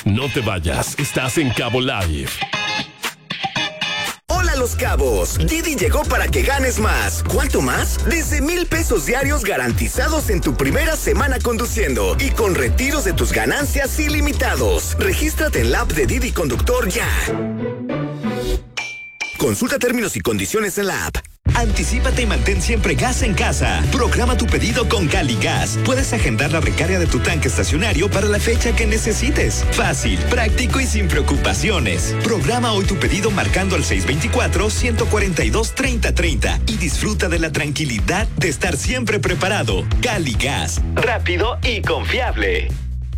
No te vayas, estás en Cabo Live. Hola Los Cabos, Didi llegó para que ganes más. ¿Cuánto más? Desde 1,000 pesos diarios garantizados en tu primera semana conduciendo y con retiros de tus ganancias ilimitados. Regístrate en la app de Didi Conductor ya. Consulta términos y condiciones en la app. Anticípate y mantén siempre gas en casa. Programa tu pedido con Caligas. Puedes agendar la recarga de tu tanque estacionario para la fecha que necesites. Fácil, práctico y sin preocupaciones. Programa hoy tu pedido marcando al 624-142-3030 y disfruta de la tranquilidad de estar siempre preparado. Caligas, rápido y confiable.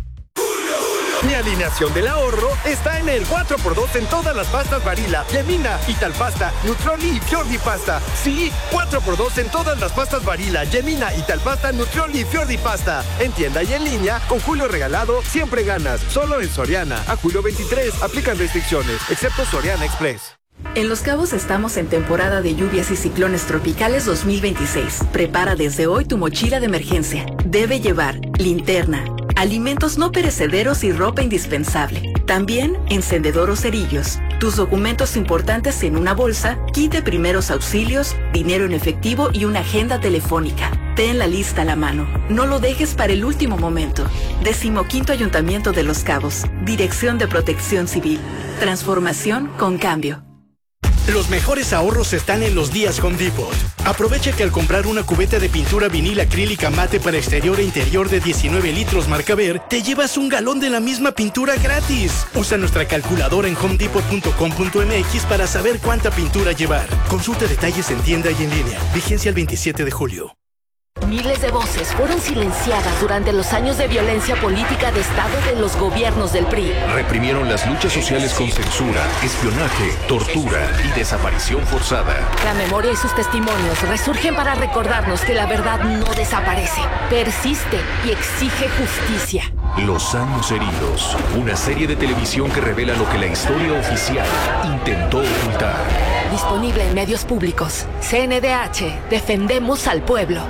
Mi alineación del ahorro está en el 4x2 en todas las pastas Barilla, Yemina, Italpasta, Nutrioli y Fiordi Pasta. Sí, 4x2 en todas las pastas Barilla, Yemina, Italpasta, Nutrioli y Fiordi Pasta. En tienda y en línea, con Julio regalado, siempre ganas. Solo en Soriana. A julio 23, aplican restricciones, excepto Soriana Express. En Los Cabos estamos en temporada de lluvias y ciclones tropicales 2026. Prepara desde hoy tu mochila de emergencia. Debe llevar linterna, alimentos no perecederos y ropa indispensable. También encendedor o cerillos, tus documentos importantes en una bolsa, kit de primeros auxilios, dinero en efectivo y una agenda telefónica. Ten la lista a la mano. No lo dejes para el último momento. 15º Ayuntamiento de Los Cabos. Dirección de Protección Civil. Transformación con cambio. Los mejores ahorros están en los días Home Depot. Aprovecha que al comprar una cubeta de pintura vinil acrílica mate para exterior e interior de 19 litros marca Ver, te llevas un galón de la misma pintura gratis. Usa nuestra calculadora en homedepot.com.mx para saber cuánta pintura llevar. Consulta detalles en tienda y en línea. Vigencia el 27 de julio. Miles de voces fueron silenciadas durante los años de violencia política de Estado de los gobiernos del PRI. Reprimieron las luchas sociales con censura, espionaje, tortura y desaparición forzada. La memoria y sus testimonios resurgen para recordarnos que la verdad no desaparece, persiste y exige justicia. Los años heridos, una serie de televisión que revela lo que la historia oficial intentó ocultar. Disponible en medios públicos. CNDH, defendemos al pueblo.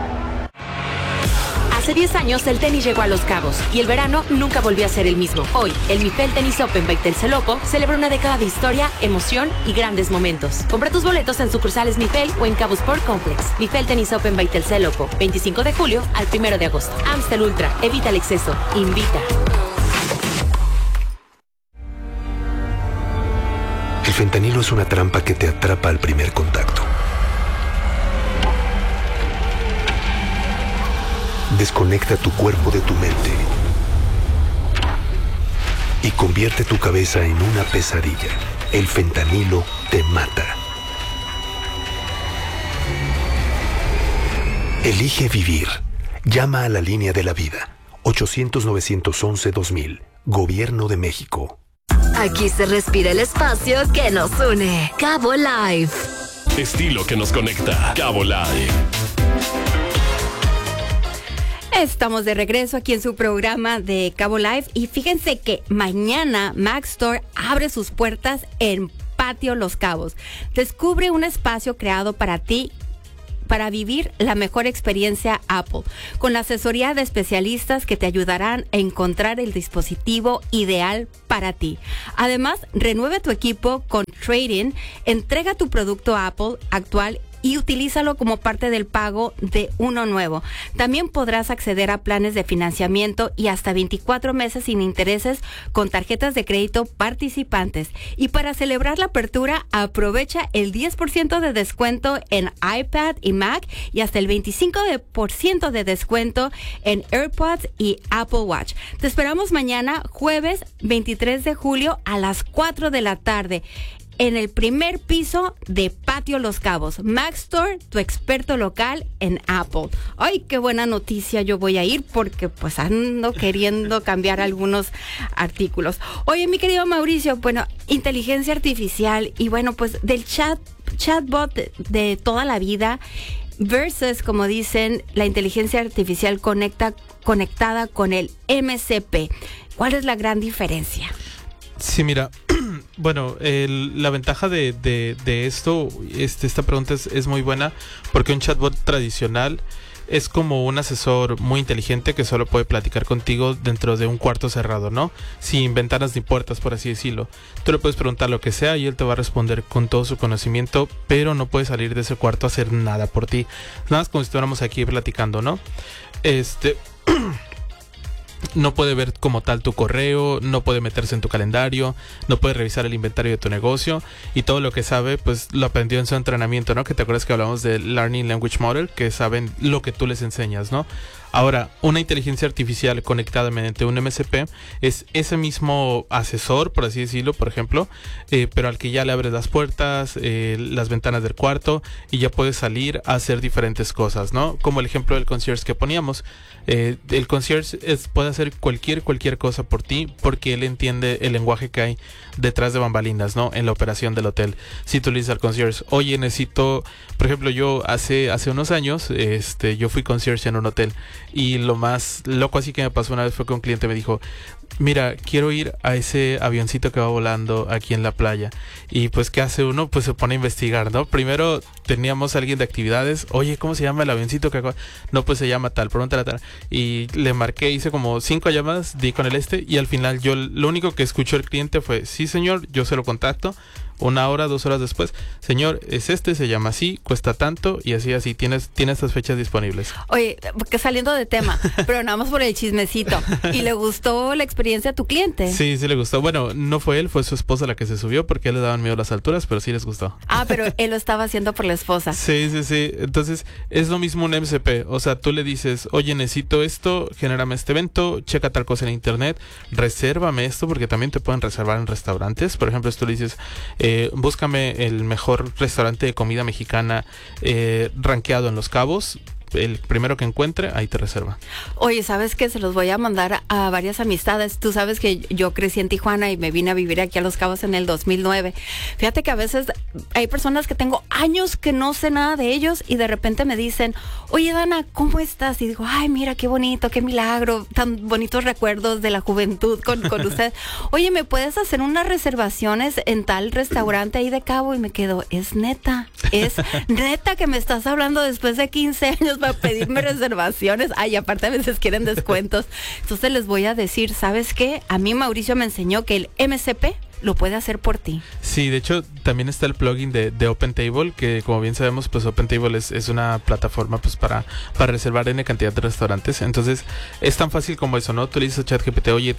Hace 10 años el tenis llegó a Los Cabos y el verano nunca volvió a ser el mismo. Hoy, el Mifel Tenis Open by Telcelopo celebra una década de historia, emoción y grandes momentos. Compra tus boletos en sucursales Mifel o en Cabo Sport Complex. Mifel Tenis Open by Telcelopo, 25 de julio al 1 de agosto. Amstel Ultra, evita el exceso, invita. El fentanilo es una trampa que te atrapa al primer contacto. Desconecta tu cuerpo de tu mente y convierte tu cabeza en una pesadilla. El fentanilo te mata. Elige vivir. Llama a la línea de la vida. 800-911-2000. Gobierno de México. Aquí se respira el espacio que nos une. Cabo Live. Estilo que nos conecta. Cabo Live. Estamos de regreso aquí en su programa de Cabo Live y fíjense que mañana Mac Store abre sus puertas en Patio Los Cabos. Descubre un espacio creado para ti para vivir la mejor experiencia Apple, con la asesoría de especialistas que te ayudarán a encontrar el dispositivo ideal para ti. Además, renueve tu equipo con Trade-in, entrega tu producto Apple actual y utilízalo como parte del pago de uno nuevo. También podrás acceder a planes de financiamiento y hasta 24 meses sin intereses con tarjetas de crédito participantes. Y para celebrar la apertura, aprovecha el 10% de descuento en iPad y Mac y hasta el 25% de descuento en AirPods y Apple Watch. Te esperamos mañana, jueves 23 de julio a las 4 de la tarde. En el primer piso de Patio Los Cabos. Mac Store, tu experto local en Apple. Ay, qué buena noticia, yo voy a ir porque pues ando queriendo cambiar algunos artículos. Oye, mi querido Mauricio, bueno, inteligencia artificial y bueno, pues del chatbot de toda la vida versus, como dicen, la inteligencia artificial conectada con el MCP. ¿Cuál es la gran diferencia? Sí, mira, bueno, la ventaja de esto, esta pregunta es muy buena, porque un chatbot tradicional es como un asesor muy inteligente que solo puede platicar contigo dentro de un cuarto cerrado, ¿no? Sin ventanas ni puertas, por así decirlo. Tú le puedes preguntar lo que sea y él te va a responder con todo su conocimiento, pero no puede salir de ese cuarto a hacer nada por ti. Nada más como si estuviéramos aquí platicando, ¿no? No puede ver como tal tu correo, no puede meterse en tu calendario, no puede revisar el inventario de tu negocio, y todo lo que sabe pues lo aprendió en su entrenamiento, ¿no? Que te acuerdas que hablamos del Learning Language Model, que saben lo que tú les enseñas, ¿no? Ahora, una inteligencia artificial conectada mediante un MSP es ese mismo asesor, por así decirlo, por ejemplo, pero al que ya le abres las puertas, las ventanas del cuarto, y ya puedes salir a hacer diferentes cosas, ¿no? Como el ejemplo del concierge que poníamos. El concierge puede hacer cualquier cosa por ti, porque él entiende el lenguaje que hay detrás de bambalinas, ¿no? En la operación del hotel. Si tú le dices al concierge, oye, necesito, por ejemplo, yo hace unos años, yo fui concierge en un hotel, y lo más loco así que me pasó una vez fue que un cliente me dijo, mira, quiero ir a ese avioncito que va volando aquí en la playa. Y pues, ¿qué hace uno? Pues se pone a investigar, ¿no? Primero teníamos a alguien de actividades, oye, ¿cómo se llama el avioncito que acá? No, pues se llama tal, pregúntale tal. Y le marqué, hice como 5 llamadas, di con el y al final yo lo único que escuchó el cliente fue, sí señor, yo se lo contacto. 1 hora, 2 horas después, señor, es se llama así, cuesta tanto, y así, tiene estas fechas disponibles. Oye, que saliendo de tema, pero nada más por el chismecito, ¿y le gustó la experiencia a tu cliente? Sí le gustó. Bueno, no fue él, fue su esposa la que se subió, porque a él le daban miedo las alturas, pero sí les gustó. Ah, pero él lo estaba haciendo por la esposa. Sí. Entonces, es lo mismo un MCP. O sea, tú le dices, oye, necesito esto, genérame este evento, checa tal cosa en internet, resérvame esto, porque también te pueden reservar en restaurantes. Por ejemplo, tú le dices, búscame el mejor restaurante de comida mexicana rankeado en Los Cabos. El primero que encuentre, ahí te reserva. Oye, ¿sabes qué? Se los voy a mandar a varias amistades. Tú sabes que yo crecí en Tijuana y me vine a vivir aquí a Los Cabos en el 2009. Fíjate que a veces hay personas que tengo años que no sé nada de ellos y de repente me dicen, oye, Dana, ¿cómo estás? Y digo, ay, mira, qué bonito, qué milagro, tan bonitos recuerdos de la juventud con usted. Oye, ¿me puedes hacer unas reservaciones en tal restaurante ahí de Cabo? Y me quedo, es neta que me estás hablando después de 15 años para pedirme reservaciones. Ay, aparte a veces quieren descuentos. Entonces les voy a decir, ¿sabes qué? A mí Mauricio me enseñó que el MCP lo puede hacer por ti. Sí, de hecho también está el plugin de OpenTable, que como bien sabemos, pues OpenTable es una plataforma pues para reservar N cantidad de restaurantes. Entonces es tan fácil como eso, ¿no? Tú le dices a ChatGPT, oye,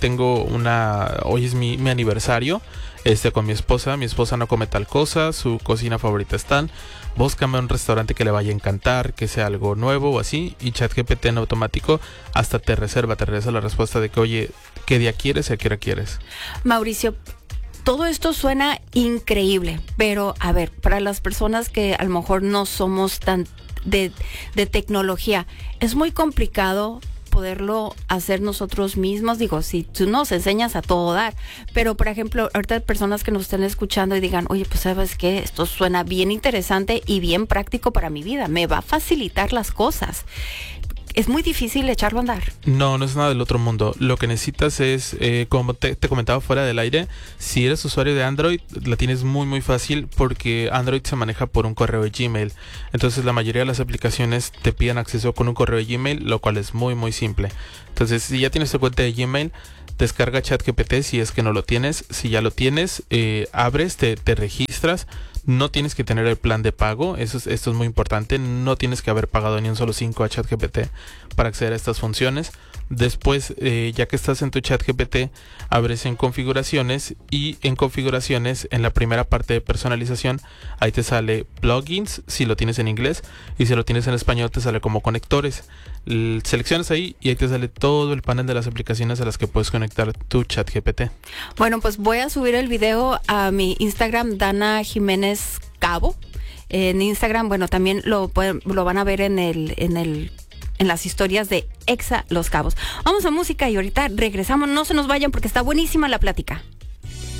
hoy es mi aniversario con mi esposa no come tal cosa, su cocina favorita es tal, búscame un restaurante que le vaya a encantar, que sea algo nuevo o así, y ChatGPT en automático hasta te regresa la respuesta de que, oye, ¿qué día quieres y a qué hora quieres? Mauricio, todo esto suena increíble, pero a ver, para las personas que a lo mejor no somos tan de tecnología, es muy complicado poderlo hacer nosotros mismos. Digo, si tú nos enseñas a todo dar, pero por ejemplo, ahorita hay personas que nos estén escuchando y digan, oye, pues sabes qué, esto suena bien interesante y bien práctico para mi vida, me va a facilitar las cosas. Es muy difícil echarlo a andar. No es nada del otro mundo. Lo que necesitas es, como te comentaba fuera del aire, si eres usuario de Android, la tienes muy muy fácil, porque Android se maneja por un correo de Gmail. Entonces la mayoría de las aplicaciones te piden acceso con un correo de Gmail, lo cual es muy muy simple. Entonces, si ya tienes tu cuenta de Gmail, descarga ChatGPT si es que no lo tienes. Si ya lo tienes, abres, te registras. No tienes que tener el plan de pago, esto es muy importante. No tienes que haber pagado ni un solo 5 a ChatGPT para acceder a estas funciones. Después, ya que estás en tu ChatGPT, abres en configuraciones, y en configuraciones, en la primera parte de personalización, ahí te sale plugins si lo tienes en inglés, y si lo tienes en español te sale como conectores. Seleccionas ahí y ahí te sale todo el panel de las aplicaciones a las que puedes conectar tu ChatGPT. Bueno, pues voy a subir el video a mi Instagram, Dana Jiménez Cabo. En Instagram, bueno, también lo van a ver en las historias de Exa Los Cabos. Vamos a música y ahorita regresamos. No se nos vayan porque está buenísima la plática.